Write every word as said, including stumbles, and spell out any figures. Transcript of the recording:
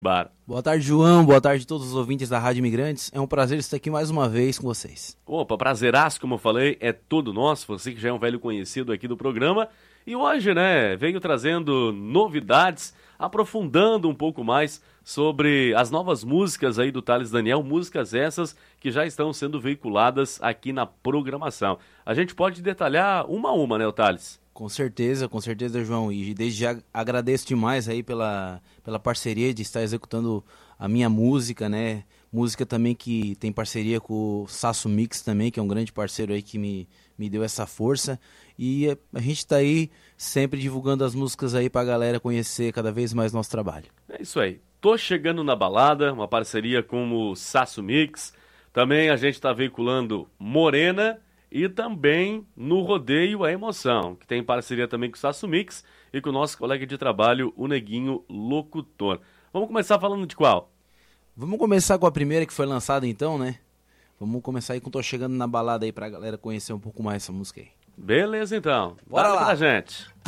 Bar. Boa tarde, João. Boa tarde a todos os ouvintes da Rádio Imigrantes. É um prazer estar aqui mais uma vez com vocês. Opa, prazeraço, como eu falei, é todo nosso. Você que já é um velho conhecido aqui do programa. E hoje, né, veio trazendo novidades, aprofundando um pouco mais sobre as novas músicas aí do Thales Daniel. Músicas essas que já estão sendo veiculadas aqui na programação. A gente pode detalhar uma a uma, né, o Thales? Com certeza, com certeza, João. E desde já agradeço demais aí pela, pela parceria de estar executando a minha música, né? Música também que tem parceria com o Sasso Mix também, que é um grande parceiro aí que me, me deu essa força. E a gente tá aí sempre divulgando as músicas aí pra galera conhecer cada vez mais nosso trabalho. É isso aí. Tô chegando na balada, uma parceria com o Sasso Mix. Também a gente tá veiculando Morena. E também no Rodeio a Emoção, que tem parceria também com o Sasso Mix e com o nosso colega de trabalho, o Neguinho Locutor. Vamos começar falando de qual? Vamos começar com a primeira que foi lançada então, né? Vamos começar aí com Tô Chegando na Balada aí pra galera conhecer um pouco mais essa música aí. Beleza então. Bora Dá lá pra gente.